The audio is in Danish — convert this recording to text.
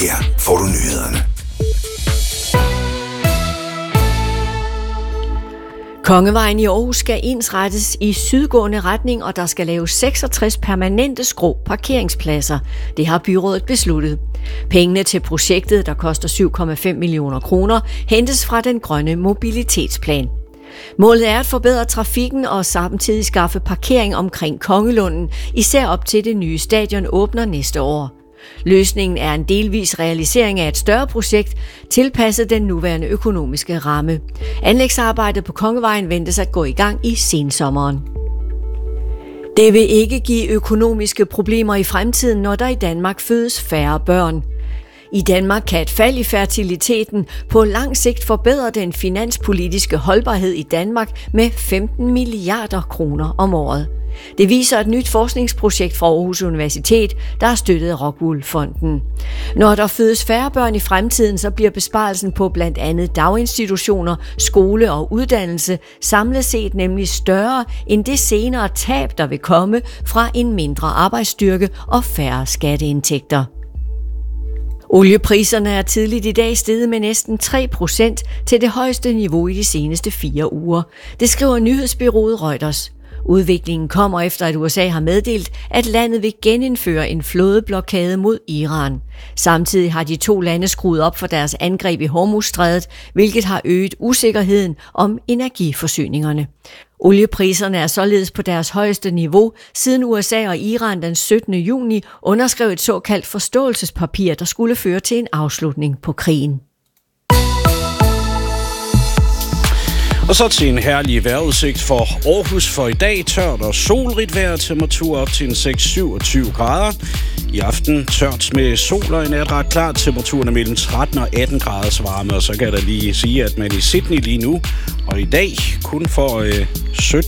Her får du nyhederne. Kongevejen i Aarhus skal ensrettes i sydgående retning, og der skal laves 66 permanente skrå parkeringspladser. Det har byrådet besluttet. Pengene til projektet, der koster 7,5 millioner kroner, hentes fra den grønne mobilitetsplan. Målet er at forbedre trafikken og samtidig skaffe parkering omkring Kongelunden, især op til det nye stadion åbner næste år. Løsningen er en delvis realisering af et større projekt, tilpasset den nuværende økonomiske ramme. Anlægsarbejdet på Kongevejen ventes at gå i gang i sensommeren. Det vil ikke give økonomiske problemer i fremtiden, når der i Danmark fødes færre børn. I Danmark kan et fald i fertiliteten på lang sigt forbedre den finanspolitiske holdbarhed i Danmark med 15 milliarder kroner om året. Det viser et nyt forskningsprojekt fra Aarhus Universitet, der har støttet Rockwool-fonden. Når der fødes færre børn i fremtiden, så bliver besparelsen på blandt andet daginstitutioner, skole og uddannelse samlet set nemlig større end det senere tab, der vil komme fra en mindre arbejdsstyrke og færre skatteindtægter. Oliepriserne er tidligt i dag steget med næsten 3% til det højeste niveau i de seneste 4 uger. Det skriver nyhedsbureauet Reuters. Udviklingen kommer efter, at USA har meddelt, at landet vil genindføre en flådeblokade mod Iran. Samtidig har de 2 lande skruet op for deres angreb i Hormuzstrædet, hvilket har øget usikkerheden om energiforsyningerne. Oliepriserne er således på deres højeste niveau, siden USA og Iran den 17. juni underskrev et såkaldt forståelsespapir, der skulle føre til en afslutning på krigen. Og så til en herlig vejrudsigt for Aarhus for i dag. Tørt og solrigt vejr, temperatur op til en 6-27 grader. I aften tørt med sol og i nat ret klart, temperaturen er mellem 13 og 18 graders varme. Og så kan jeg da lige sige, at man i Sydney lige nu og i dag kun får 17